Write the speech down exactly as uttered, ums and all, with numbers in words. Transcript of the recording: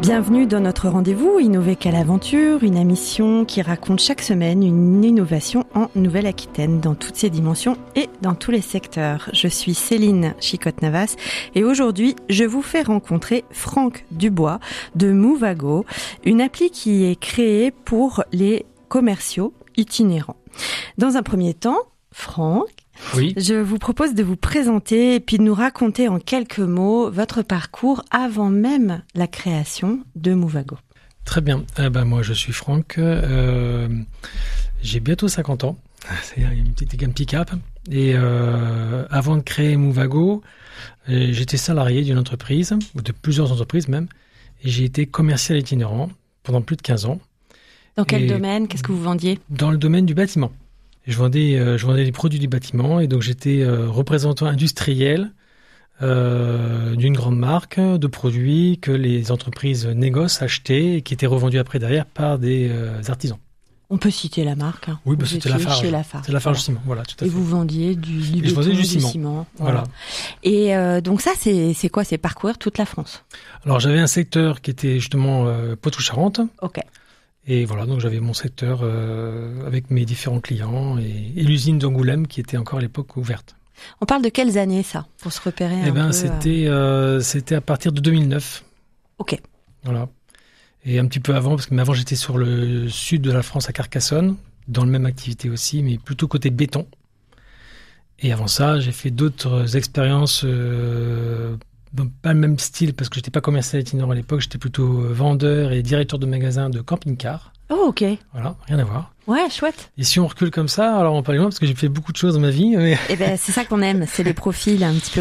Bienvenue dans notre rendez-vous Innover qu'à l'aventure, une émission qui raconte chaque semaine une innovation en Nouvelle-Aquitaine dans toutes ses dimensions et dans tous les secteurs. Je suis Céline Chicotte-Navas et aujourd'hui, je vous fais rencontrer Franck Dubois de Movago, une appli qui est créée pour les commerciaux itinérants. Dans un premier temps, Franck, oui. Je vous propose de vous présenter et puis de nous raconter en quelques mots votre parcours avant même la création de Movago. Très bien. Eh ben, moi, je suis Franck. Euh, j'ai bientôt cinquante ans. C'est une petite, un petit cap. Et euh, avant de créer Movago, j'étais salarié d'une entreprise, ou de plusieurs entreprises même. Et j'ai été commercial itinérant pendant plus de quinze ans. Dans quel et domaine ? Qu'est-ce que vous vendiez ? Dans le domaine du bâtiment. Je vendais, euh, je vendais des produits du bâtiment et donc j'étais euh, représentant industriel euh, d'une grande marque de produits que les entreprises négocient, achetaient et qui étaient revendus après derrière par des euh, artisans. On peut citer la marque. Hein. Oui, bah, c'était Lafarge. Chez Lafarge. C'est Lafarge Ciment, voilà, tout à et fait. vous vendiez du, du béton, je vendais du, du ciment. ciment. Voilà. voilà. Et euh, donc ça, c'est, c'est quoi ? C'est parcourir toute la France. Alors j'avais un secteur qui était justement euh, Poitou-Charentes. Ok. Et voilà, donc j'avais mon secteur euh, avec mes différents clients et, et l'usine d'Angoulême qui était encore à l'époque ouverte. On parle de quelles années ça, pour se repérer un eh ben, peu c'était, euh, c'était à partir de deux mille neuf. Ok. Voilà. Et un petit peu avant, parce que avant j'étais sur le sud de la France à Carcassonne, dans la même activité aussi, mais plutôt côté béton. Et avant ça, j'ai fait d'autres expériences, euh, pas le même style, parce que j'étais pas commercial itinérant à l'époque, j'étais plutôt vendeur et directeur de magasin de camping-car. Oh, ok. Voilà, rien à voir. Ouais, chouette. Et si on recule comme ça, alors on parle loin, parce que j'ai fait beaucoup de choses dans ma vie. Mais... Eh ben, c'est ça qu'on aime, c'est les profils un petit peu